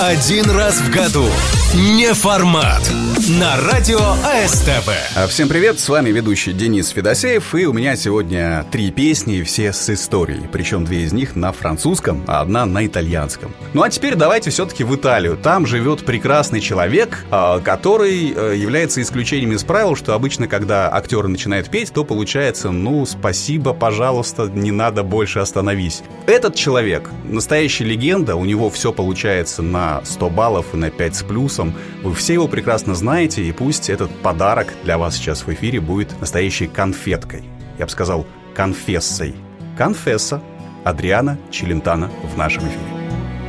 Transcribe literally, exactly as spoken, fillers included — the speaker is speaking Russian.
Один раз в году. Не формат. На радио СТБ. Всем привет, с вами ведущий Денис Федосеев. И у меня сегодня три песни, все с историей. Причем две из них на французском, а одна на итальянском. Ну а теперь давайте все-таки в Италию. Там живет прекрасный человек, который является исключением из правил, что обычно, когда актеры начинают петь, то получается: ну, спасибо, пожалуйста, не надо больше, остановись. Этот человек настоящая легенда, у него все получается на сто баллов и на пять с плюсом. Вы все его прекрасно знаете, и пусть этот подарок для вас сейчас в эфире будет настоящей конфеткой. Я бы сказал, конфессой. Конфесса. Адриано Челентано в нашем эфире.